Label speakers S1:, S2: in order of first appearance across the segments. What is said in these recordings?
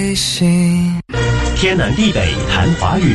S1: 天南地北谈华语，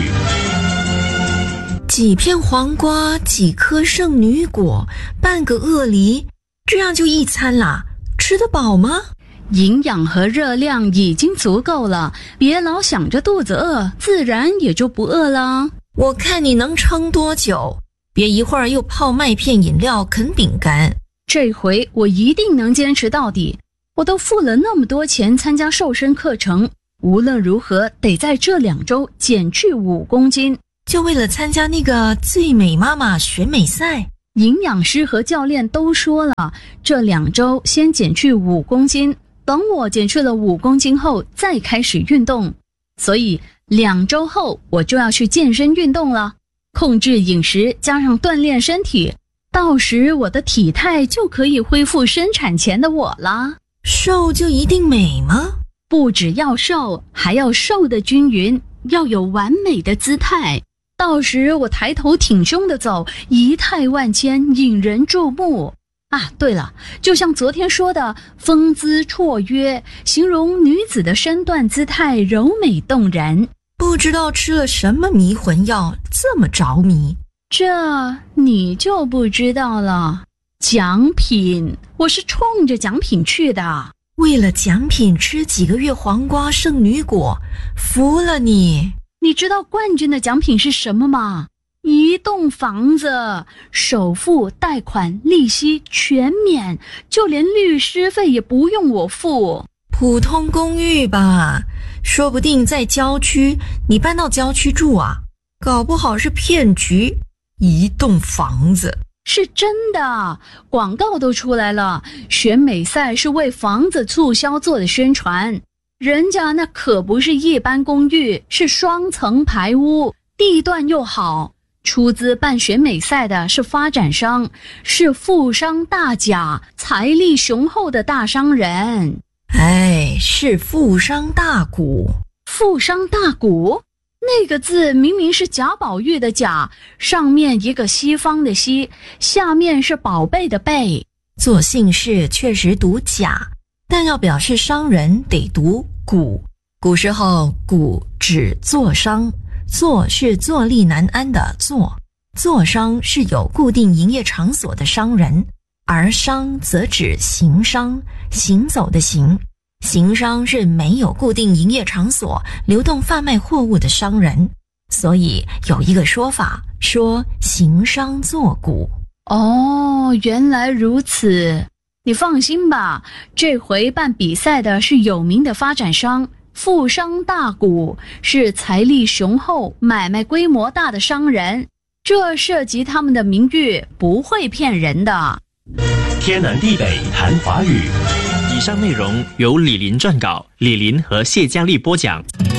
S2: 几片黄瓜，几颗圣女果，半个鳄梨，这样就一餐啦，吃得饱吗？
S3: 营养和热量已经足够了，别老想着肚子饿，自然也就不饿了。
S2: 我看你能撑多久？别一会儿又泡麦片饮料啃饼干。
S3: 这回我一定能坚持到底，我都付了那么多钱参加瘦身课程，无论如何得在这2周减去5公斤，
S2: 就为了参加那个最美妈妈选美赛。
S3: 营养师和教练都说了，这2周先减去5公斤，等我减去了5公斤后再开始运动。所以2周后我就要去健身运动了，控制饮食加上锻炼身体，到时我的体态就可以恢复生产前的我了。
S2: 瘦就一定美吗？
S3: 不只要瘦，还要瘦得均匀，要有完美的姿态。到时我抬头挺胸的走，仪态万千，引人注目。啊，对了，就像昨天说的，风姿绰约，形容女子的身段姿态柔美动人。
S2: 不知道吃了什么迷魂药，这么着迷。
S3: 这你就不知道了。奖品，我是冲着奖品去的。
S2: 为了奖品吃几个月黄瓜圣女果，服了你。
S3: 你知道冠军的奖品是什么吗？一栋房子，首付、贷款、利息全免，就连律师费也不用我付。
S2: 普通公寓吧，说不定在郊区，你搬到郊区住啊，搞不好是骗局。一栋房子
S3: 是真的，广告都出来了，选美赛是为房子促销做的宣传。人家那可不是一般公寓，是双层排屋，地段又好。出资办选美赛的是发展商，是富商大贾，财力雄厚的大商人。
S2: 哎，是富商大贾。
S3: 富商大贾？那个字明明是贾宝玉的贾，上面一个西方的西，下面是宝贝的贝。
S2: 做姓氏确实读贾，但要表示商人得读贾。古时候贾指做商，做是坐立难安的做，做商是有固定营业场所的商人，而商则指行商，行走的行。行商是没有固定营业场所，流动贩卖货物的商人，所以有一个说法说行商作贾。
S3: 哦，原来如此。你放心吧，这回办比赛的是有名的发展商，富商大贾，是财力雄厚、买卖规模大的商人，这涉及他们的名誉，不会骗人的。
S1: 天南地北谈华语。
S4: 以上内容由李林撰稿，李林和谢佳丽播讲。